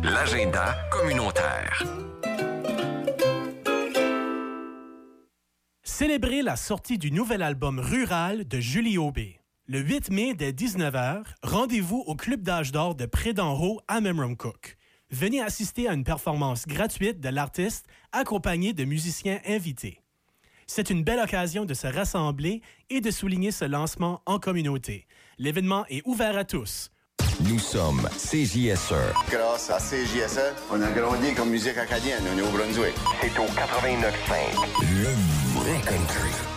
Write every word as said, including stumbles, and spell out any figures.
l'agenda communautaire. Célébrez la sortie du nouvel album Rural de Julie Aubé. Le huit mai dès dix-neuf heures, rendez-vous au Club d'âge d'or de Pré-d'en-Haut à Memramcook. Venez assister à une performance gratuite de l'artiste accompagné de musiciens invités. C'est une belle occasion de se rassembler et de souligner ce lancement en communauté. L'événement est ouvert à tous. Nous sommes C J S E. Grâce à C J S E, on a grandi comme musique acadienne au Nouveau-Brunswick. C'est au quatre-vingt-neuf cinq. Le vrai country.